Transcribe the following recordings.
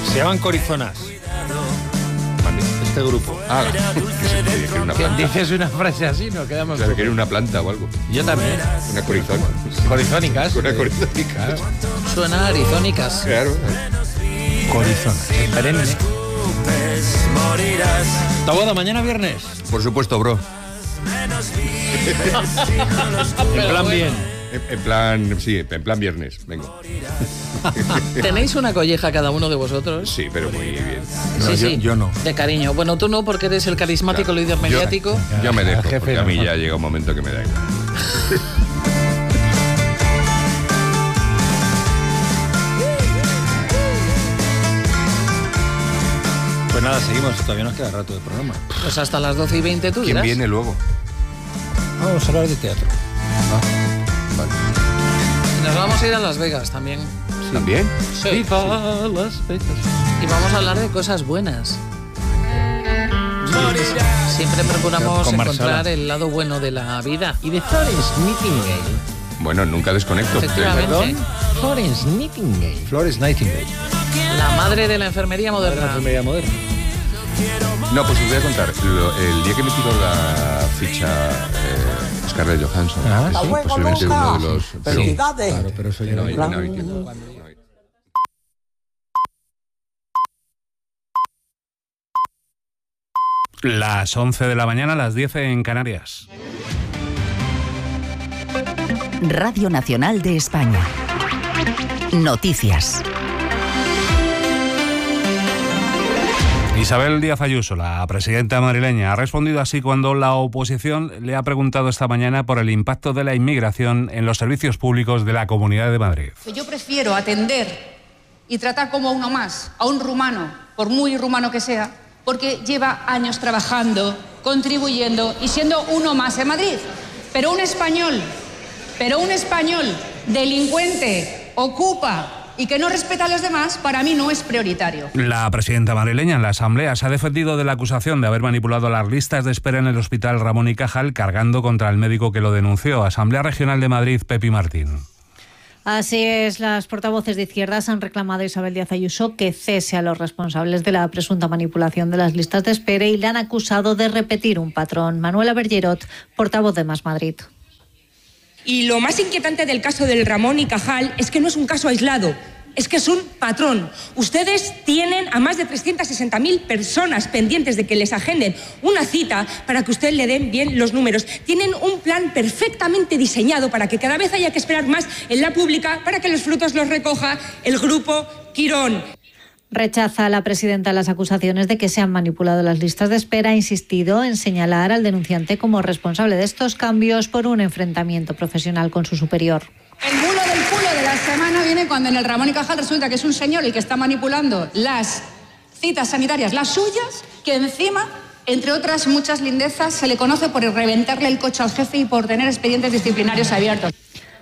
Se llaman Corizonas. Este grupo. Que una planta. Dices una frase así, nos quedamos. Claro, que era una planta o algo. Yo también. Una corizona. Corizónicas. Una corizónica. Claro. Suena a arizónicas. Claro. Corizonas. Perenne. Taboada, mañana viernes. Por supuesto, bro. En plan bien. En plan, sí, en plan viernes. Vengo. ¿Tenéis una colleja cada uno de vosotros? Sí, pero muy bien. No, yo no. De cariño. Bueno, tú no, porque eres el carismático líder mediático. Yo me dejo, jefe porque a mí no. ya llega un momento que me da igual. Pues nada, seguimos. Todavía nos queda rato de programa. Pues hasta las 12:20 tú ¿Quién dirás. viene luego? Vamos a hablar de teatro. Vale. Nos vamos a ir a Las Vegas también. ¿También? Sí. Viva Las Vegas. Y vamos a hablar de cosas buenas. Siempre procuramos Con Marsala. encontrar el lado bueno de la vida. Y de Florence Nightingale. Bueno, nunca desconecto. Efectivamente. ¿Perdón? Florence Nightingale. Florence Nightingale. La madre de la enfermería La moderna. enfermería moderna. No, pues os voy a contar. El día que me tiró la ficha Scarlett Johansson, Ah, sí, posiblemente uno de los... Felicidades. Claro, pero eso ya No, no. no. Las 11 de la mañana, las 10 en Canarias. Radio Nacional de España. Noticias. Isabel Díaz Ayuso, la presidenta madrileña, ha respondido así cuando la oposición le ha preguntado esta mañana por el impacto de la inmigración en los servicios públicos de la Comunidad de Madrid. Yo prefiero atender y tratar como a uno más, a un rumano, por muy rumano que sea, porque lleva años trabajando, contribuyendo y siendo uno más en Madrid. Pero un español delincuente, ocupa y que no respeta a los demás, para mí no es prioritario. La presidenta madrileña en la Asamblea se ha defendido de la acusación de haber manipulado las listas de espera en el Hospital Ramón y Cajal, cargando contra el médico que lo denunció. Asamblea Regional de Madrid, Pepi Martín. Así es, las portavoces de izquierdas han reclamado a Isabel Díaz Ayuso que cese a los responsables de la presunta manipulación de las listas de espera y le han acusado de repetir un patrón. Manuela Bergerot, portavoz de Más Madrid. Y lo más inquietante del caso del Ramón y Cajal es que no es un caso aislado, es que es un patrón. Ustedes tienen a más de 360.000 personas pendientes de que les agenden una cita para que usted le den bien los números. Tienen un plan perfectamente diseñado para que cada vez haya que esperar más en la pública para que los frutos los recoja el grupo Quirón. Rechaza la presidenta las acusaciones de que se han manipulado las listas de espera. Ha insistido en señalar al denunciante como responsable de estos cambios por un enfrentamiento profesional con su superior. El bulo del culo de la semana viene cuando en el Ramón y Cajal resulta que es un señor el que está manipulando las citas sanitarias, las suyas, que encima, entre otras muchas lindezas, se le conoce por reventarle el coche al jefe y por tener expedientes disciplinarios abiertos.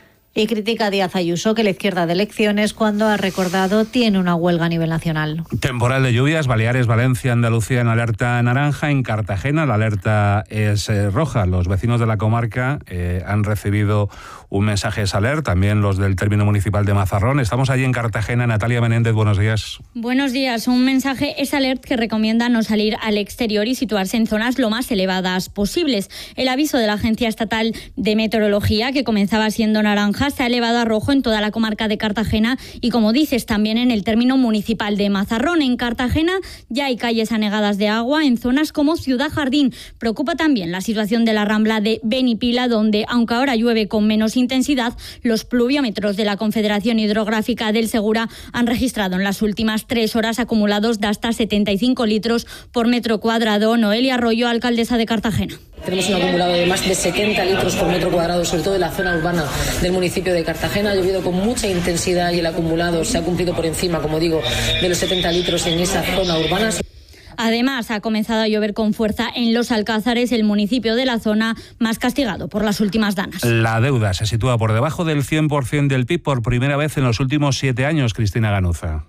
Y critica a Díaz Ayuso que la izquierda de elecciones, cuando ha recordado, tiene una huelga a nivel nacional. Temporal de lluvias, Baleares, Valencia, Andalucía en alerta naranja. En Cartagena la alerta es roja. Los vecinos de la comarca han recibido un mensaje alert, también los del término municipal de Mazarrón. Estamos allí en Cartagena. Natalia Menéndez, buenos días. Buenos días. Un mensaje alert que recomienda no salir al exterior y situarse en zonas lo más elevadas posibles. El aviso de la Agencia Estatal de Meteorología, que comenzaba siendo naranja, se ha elevado a rojo en toda la comarca de Cartagena y, como dices, también en el término municipal de Mazarrón. En Cartagena ya hay calles anegadas de agua en zonas como Ciudad Jardín. Preocupa también la situación de la Rambla de Benipila, donde, aunque ahora llueve con menos intensidad, los pluviómetros de la Confederación Hidrográfica del Segura han registrado en las últimas 3 horas acumulados de hasta 75 litros por metro cuadrado. Noelia Arroyo, alcaldesa de Cartagena. Tenemos un acumulado de más de 70 litros por metro cuadrado, sobre todo en la zona urbana del municipio de Cartagena. Ha llovido con mucha intensidad y el acumulado se ha cumplido por encima, como digo, de los 70 litros en esa zona urbana. Además, ha comenzado a llover con fuerza en Los Alcázares, el municipio de la zona más castigado por las últimas danas. La deuda se sitúa por debajo del 100% del PIB por primera vez en los últimos 7 años, Cristina Ganuza.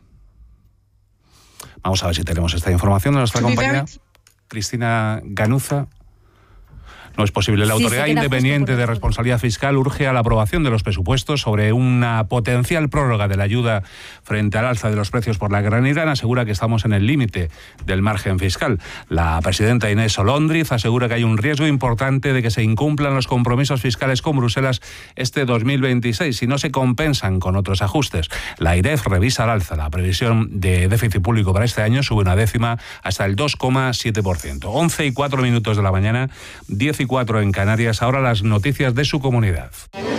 Vamos a ver si tenemos esta información de nuestra compañera Cristina Ganuza. no es posible. La Sí, Autoridad se queda Independiente justo por de eso. Responsabilidad Fiscal urge a la aprobación de los presupuestos sobre una potencial prórroga de la ayuda frente al alza de los precios por la guerra en Irán. Asegura que estamos en el límite del margen fiscal. La presidenta Inés Olóndriz asegura que hay un riesgo importante de que se incumplan los compromisos fiscales con Bruselas este 2026 si no se compensan con otros ajustes. La AIREF revisa al alza la previsión de déficit público para este año, sube una décima hasta el 2,7%. 11:04 de la mañana, 10:04 en Canarias. Ahora las noticias de su comunidad.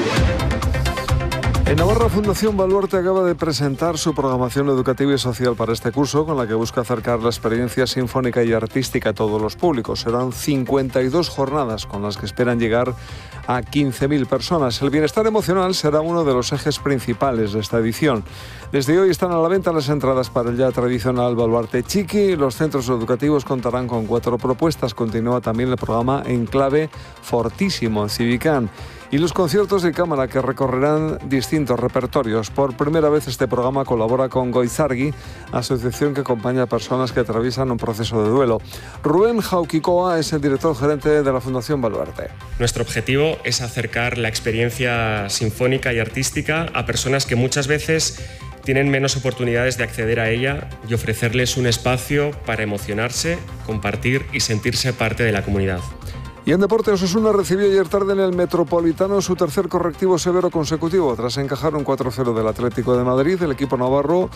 En Navarra, Fundación Baluarte acaba de presentar su programación educativa y social para este curso, con la que busca acercar la experiencia sinfónica y artística a todos los públicos. Serán 52 jornadas con las que esperan llegar a 15.000 personas. El bienestar emocional será uno de los ejes principales de esta edición. Desde hoy están a la venta las entradas para el ya tradicional Baluarte Chiqui. Los centros educativos contarán con 4 propuestas. Continúa también el programa Enclave Fortísimo en Civicán. Y los conciertos de cámara, que recorrerán distintos repertorios. Por primera vez este programa colabora con Goizargui, asociación que acompaña a personas que atraviesan un proceso de duelo. Rubén Jauquicoa es el director gerente de la Fundación Baluarte. Nuestro objetivo es acercar la experiencia sinfónica y artística a personas que muchas veces tienen menos oportunidades de acceder a ella y ofrecerles un espacio para emocionarse, compartir y sentirse parte de la comunidad. Y en deporte, Osasuna recibió ayer tarde en el Metropolitano su tercer correctivo severo consecutivo. Tras encajar un 4-0 del Atlético de Madrid, el equipo navarro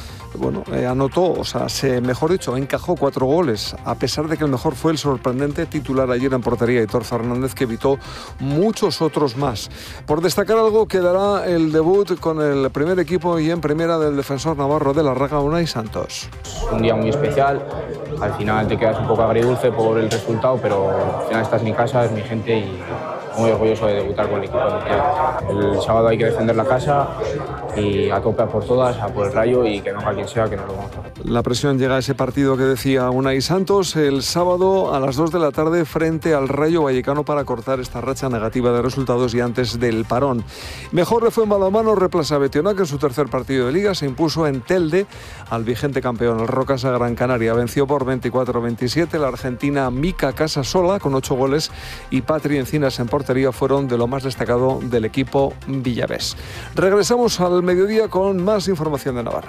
encajó 4 goles, a pesar de que el mejor fue el sorprendente titular ayer en portería, Aitor Fernández, que evitó muchos otros más. Por destacar algo, quedará el debut con el primer equipo y en primera del defensor navarro de la Raga, Unai Santos. Un día muy especial, al final te quedas un poco agridulce por el resultado, pero al final estás en mi casa, es mi gente y muy orgulloso de debutar con el equipo. El sábado hay que defender la casa y a tope a por todas, a por el Rayo y que no a quien sea, que nos lo vamos a hacer. La presión llega a ese partido que decía Unai Santos el sábado a las 2 de la tarde frente al Rayo Vallecano para cortar esta racha negativa de resultados y antes del parón. Mejor le fue en balonmano Replaza Betioná, que en su tercer partido de Liga se impuso en Telde al vigente campeón, el Rocasa Gran Canaria. Venció por 24-27 la argentina Mica Casasola con 8 goles y Patri Encinas en portería fueron de lo más destacado del equipo villavés. Regresamos al mediodía con más información de Navarra.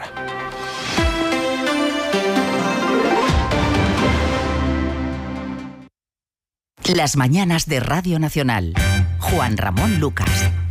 Las mañanas de Radio Nacional. Juan Ramón Lucas.